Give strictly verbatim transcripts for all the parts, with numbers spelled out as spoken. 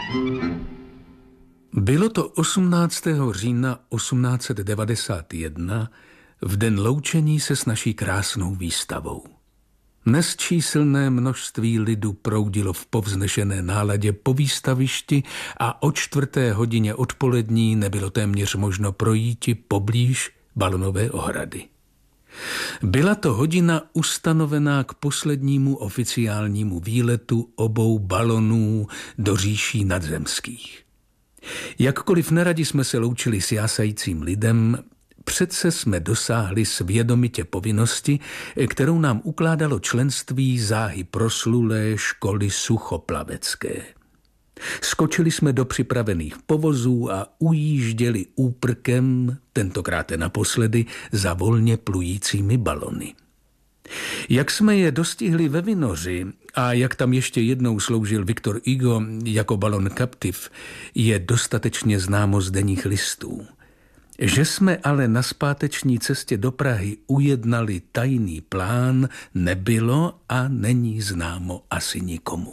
Bylo to osmnáctého října osmnáct set devadesát jedna, v den loučení se s naší krásnou výstavou. Nesčíslné množství lidu proudilo v povznešené náladě po výstavišti a o čtvrté hodině odpolední nebylo téměř možno projíti poblíž balonové ohrady. Byla to hodina ustanovená k poslednímu oficiálnímu výletu obou balonů do říší nadzemských. Jakkoliv neradi jsme se loučili s jásajícím lidem, přece jsme dosáhli svědomitě povinnosti, kterou nám ukládalo členství záhy proslulé školy suchoplavecké. Skočili jsme do připravených povozů a ujížděli úprkem, tentokrát naposledy, za volně plujícími balony. Jak jsme je dostihli ve Vinoři a jak tam ještě jednou sloužil Victor Hugo jako balon kaptiv, je dostatečně známo z denních listů. Že jsme ale na zpáteční cestě do Prahy ujednali tajný plán, nebylo a není známo asi nikomu.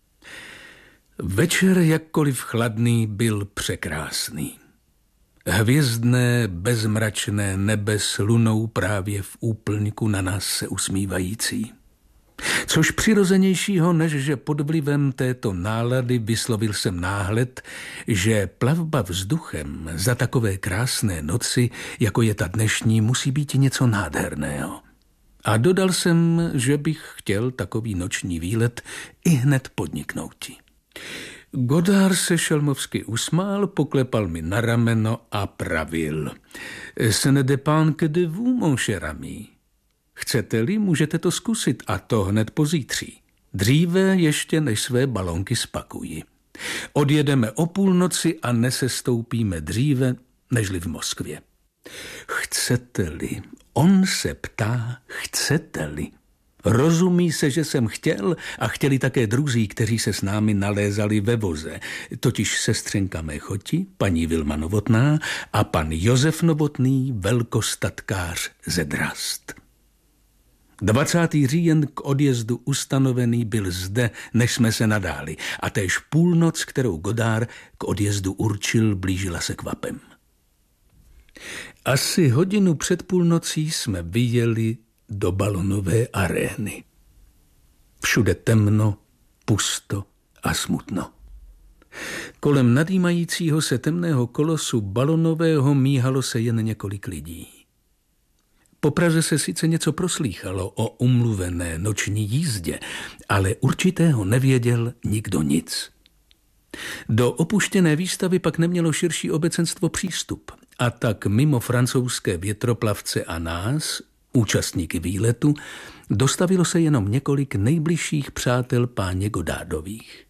Večer, jakkoliv chladný, byl překrásný. Hvězdné, bezmračné nebe s lunou právě v úplňku na nás se usmívající. Což přirozenějšího, než že pod vlivem této nálady vyslovil jsem náhled, že plavba vzduchem za takové krásné noci, jako je ta dnešní, musí být něco nádherného. A dodal jsem, že bych chtěl takový noční výlet i hned podniknouti. Godard se šelmovsky usmál, poklepal mi na rameno a pravil. Ce ne dépend que de vous, mon cher ami. Chcete-li, můžete to zkusit a to hned pozítří. Dříve ještě než své balonky spakuji. Odjedeme o půlnoci a nesestoupíme dříve, nežli v Moskvě. Chcete-li? On se ptá, chcete-li? Rozumí se, že jsem chtěl a chtěli také druzí, kteří se s námi nalézali ve voze, totiž sestřenka mé choti, paní Vilma Novotná a pan Josef Novotný, velkostatkář ze Drast. dvacátého října k odjezdu ustanovený byl zde, než jsme se nadáli, a též půlnoc, kterou Godard k odjezdu určil, blížila se kvapem. Asi hodinu před půlnocí jsme vyjeli do balonové arény. Všude temno, pusto a smutno. Kolem nadýmajícího se temného kolosu balonového míhalo se jen několik lidí. Po Praze se sice něco proslýchalo o umluvené noční jízdě, ale určitého nevěděl nikdo nic. Do opuštěné výstavy pak nemělo širší obecenstvo přístup a tak mimo francouzské větroplavce a nás, účastníky výletu, dostavilo se jenom několik nejbližších přátel páně Godardových.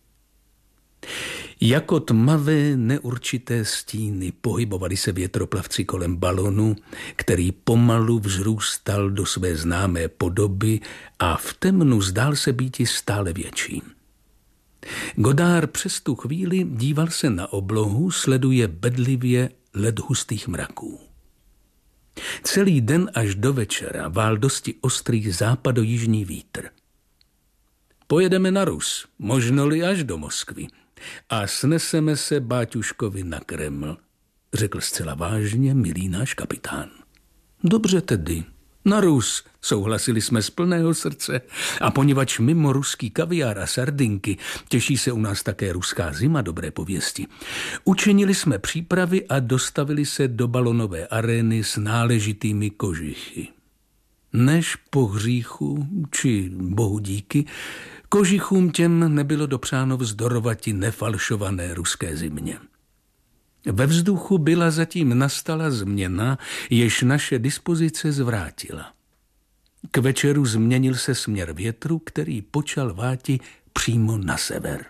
Jako tmavé neurčité stíny pohybovali se větroplavci kolem balonu, který pomalu vzrůstal do své známé podoby a v temnu zdál se býti stále větším. Godard přes tu chvíli díval se na oblohu, sleduje bedlivě led hustých mraků. Celý den až do večera vál dosti ostrý západojižní vítr. Pojedeme na Rus, možno-li až do Moskvy, a sneseme se báťuškovi na Kreml, řekl zcela vážně milý náš kapitán. Dobře tedy, na Rus, souhlasili jsme z plného srdce, a poněvadž mimo ruský kaviár a sardinky těší se u nás také ruská zima dobré pověsti, učinili jsme přípravy a dostavili se do balonové arény s náležitými kožichy. Než po hříchu, či bohu díky, kožichům těm nebylo dopřáno vzdorovati nefalšované ruské zimě. Ve vzduchu byla zatím nastala změna, jež naše dispozice zvrátila. K večeru změnil se směr větru, který počal váti přímo na sever.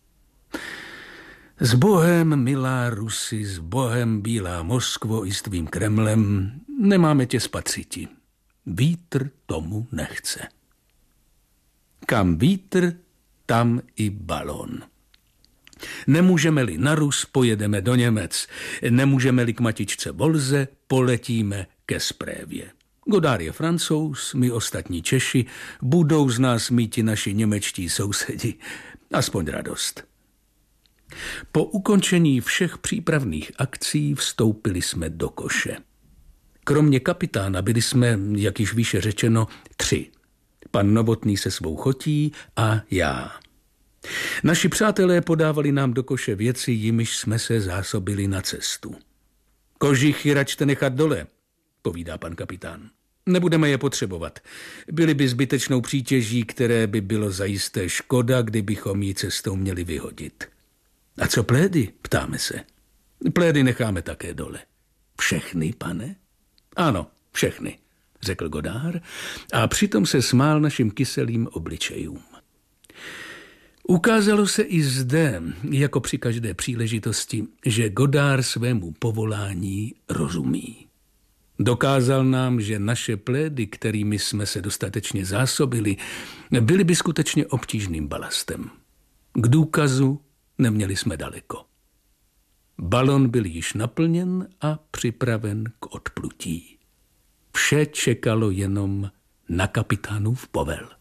S Bohem, milá Rusy, s Bohem, bílá Moskvo i s tvým Kremlem, nemáme tě spatřiti. Vítr tomu nechce. Kam vítr, tam i balon. Nemůžeme-li na Rus, pojedeme do Němec. Nemůžeme-li k matičce Volze, poletíme ke Sprévě. Godard je Francouz, my ostatní Češi, budou z nás míti naši němečtí sousedi. Aspoň radost. Po ukončení všech přípravných akcí vstoupili jsme do koše. Kromě kapitána byli jsme, jak již výše řečeno, tři. Pan Novotný se svou chotí a já. Naši přátelé podávali nám do koše věci, jimiž jsme se zásobili na cestu. Kožichy račte nechat dole, povídá pan kapitán. Nebudeme je potřebovat. Byly by zbytečnou přítěží, které by bylo zajisté škoda, kdybychom ji cestou měli vyhodit. A co plédy, ptáme se. Plédy necháme také dole. Všechny, pane? Ano, všechny, řekl Godard a přitom se smál našim kyselým obličejům. Ukázalo se i zde, jako při každé příležitosti, že Godard svému povolání rozumí. Dokázal nám, že naše plédy, kterými jsme se dostatečně zásobili, byly by skutečně obtížným balastem. K důkazu neměli jsme daleko. Balon byl již naplněn a připraven k odplutí. Vše čekalo jenom na kapitánův povel.